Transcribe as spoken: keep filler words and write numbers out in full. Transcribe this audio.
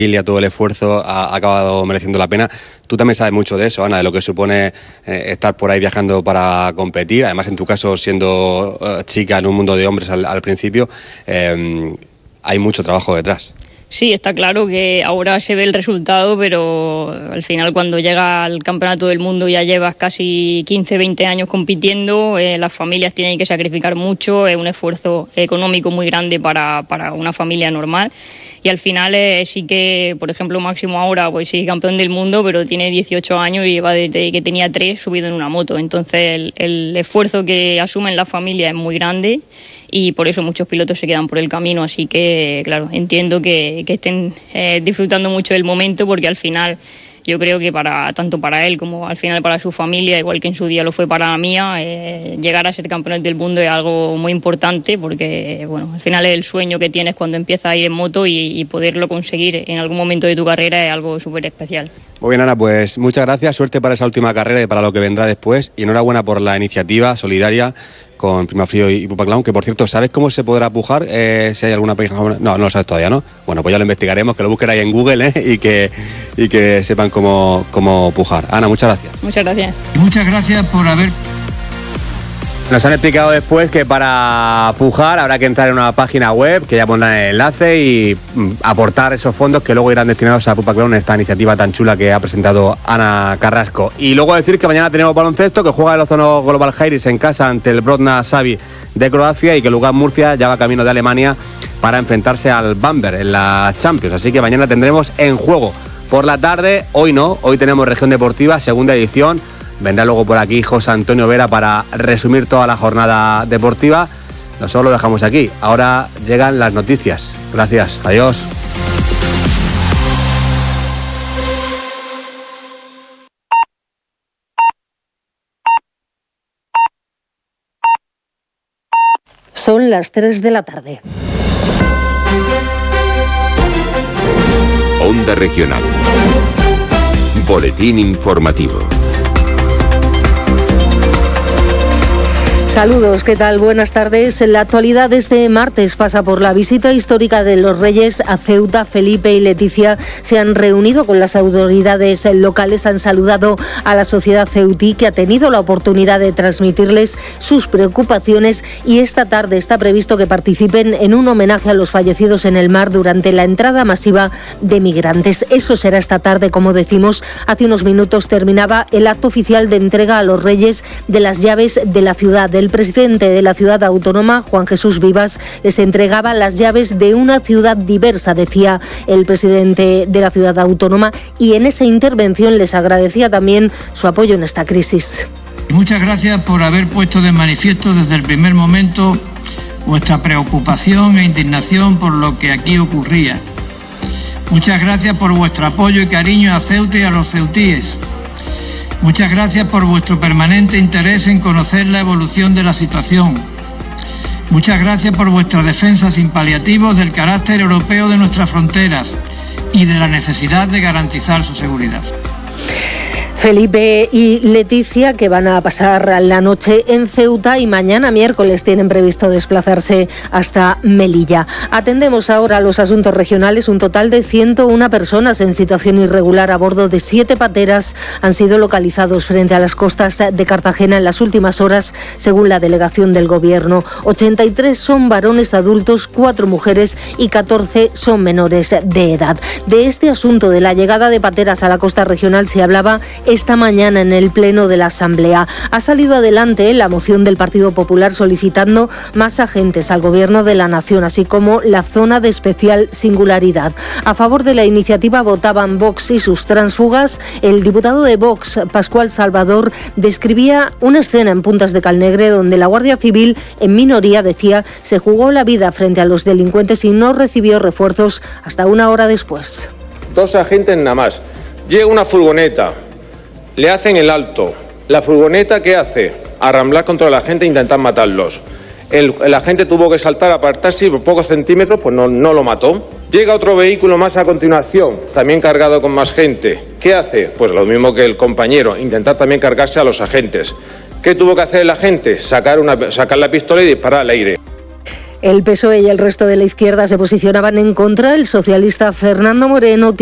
familia, todo el esfuerzo ha, ha acabado mereciendo la pena. Tú también sabes mucho de eso, Ana, de lo que supone eh, estar por ahí viajando para competir, además en tu caso siendo uh, chica en un mundo de hombres al, al principio, eh, hay mucho trabajo detrás. Sí, está claro que ahora se ve el resultado, pero al final cuando llega al Campeonato del Mundo ya llevas casi quince, veinte años compitiendo, eh, las familias tienen que sacrificar mucho, es un esfuerzo económico muy grande para, para una familia normal. Y al final eh, sí que, por ejemplo, Máximo ahora pues sí campeón del mundo, pero tiene dieciocho años y lleva desde que tenía tres subido en una moto. Entonces el, el esfuerzo que asumen las familias es muy grande y por eso muchos pilotos se quedan por el camino. Así que, claro, entiendo que, que estén eh, disfrutando mucho del momento, porque al final yo creo que para tanto para él como al final para su familia, igual que en su día lo fue para la mía, eh, llegar a ser campeón del mundo es algo muy importante, porque bueno, al final es el sueño que tienes cuando empiezas a ir en moto y, y poderlo conseguir en algún momento de tu carrera es algo súper especial. Muy bien, Ana, pues muchas gracias, suerte para esa última carrera y para lo que vendrá después, y enhorabuena por la iniciativa solidaria con Primafrío y Pupaclown, que por cierto, ¿sabes cómo se podrá pujar? Eh, si hay alguna página... No, no lo sabes todavía, ¿no? Bueno, pues ya lo investigaremos, que lo busquen ahí en Google, ¿eh? y, que, y que sepan cómo, cómo pujar. Ana, muchas gracias. Muchas gracias. Muchas gracias por haber... Nos han explicado después que para pujar habrá que entrar en una página web, que ya pondrán el enlace, y mm, aportar esos fondos que luego irán destinados a Pupaclown, esta iniciativa tan chula que ha presentado Ana Carrasco. Y luego decir que mañana tenemos baloncesto, que juega el Ozono Global Jairis en casa ante el Brozna Savi de Croacia, y que Lugan Murcia ya va camino de Alemania para enfrentarse al Bamberg en la Champions. Así que mañana tendremos En Juego por la tarde. Hoy no, hoy tenemos Región Deportiva, segunda edición. Vendrá luego por aquí José Antonio Vera para resumir toda la jornada deportiva. Nosotros lo dejamos aquí. Ahora llegan las noticias. Gracias. Adiós. Son las tres de la tarde. Onda Regional. Boletín informativo. Saludos, ¿qué tal? Buenas tardes. La actualidad de este martes pasa por la visita histórica de los Reyes a Ceuta. Felipe y Leticia se han reunido con las autoridades locales, han saludado a la sociedad ceutí, que ha tenido la oportunidad de transmitirles sus preocupaciones, y esta tarde está previsto que participen en un homenaje a los fallecidos en el mar durante la entrada masiva de migrantes. Eso será esta tarde, como decimos. Hace unos minutos terminaba el acto oficial de entrega a los Reyes de las llaves de la ciudad. El presidente de la ciudad autónoma, Juan Jesús Vivas, les entregaba las llaves de una ciudad diversa, decía el presidente de la ciudad autónoma, y en esa intervención les agradecía también su apoyo en esta crisis. Muchas gracias por haber puesto de manifiesto desde el primer momento vuestra preocupación e indignación por lo que aquí ocurría. Muchas gracias por vuestro apoyo y cariño a Ceuta y a los ceutíes. Muchas gracias por vuestro permanente interés en conocer la evolución de la situación. Muchas gracias por vuestra defensa sin paliativos del carácter europeo de nuestras fronteras y de la necesidad de garantizar su seguridad. Felipe y Leticia, que van a pasar la noche en Ceuta y mañana miércoles tienen previsto desplazarse hasta Melilla. Atendemos ahora a los asuntos regionales. Un total de ciento una personas en situación irregular a bordo de siete pateras han sido localizados frente a las costas de Cartagena en las últimas horas, según la delegación del Gobierno. ochenta y tres son varones adultos, cuatro mujeres y catorce son menores de edad. De este asunto de la llegada de pateras a la costa regional se hablaba esta mañana en el Pleno de la Asamblea. Ha salido adelante la moción del Partido Popular solicitando más agentes al Gobierno de la Nación, así como la zona de especial singularidad. A favor de la iniciativa votaban Vox y sus tránsfugas. El diputado de Vox, Pascual Salvador, describía una escena en Puntas de Calnegre donde la Guardia Civil, en minoría, decía, se jugó la vida frente a los delincuentes y no recibió refuerzos hasta una hora después. Dos agentes nada más. Llega una furgoneta. Le hacen el alto. ¿La furgoneta qué hace? Arramblar contra la gente e intentar matarlos. El, el agente tuvo que saltar, apartarse y por pocos centímetros pues no, no lo mató. Llega otro vehículo más a continuación, también cargado con más gente. ¿Qué hace? Pues lo mismo que el compañero, intentar también cargarse a los agentes. ¿Qué tuvo que hacer el agente? Sacar, una, sacar la pistola y disparar al aire. El P S O E y el resto de la izquierda se posicionaban en contra. El socialista Fernando Moreno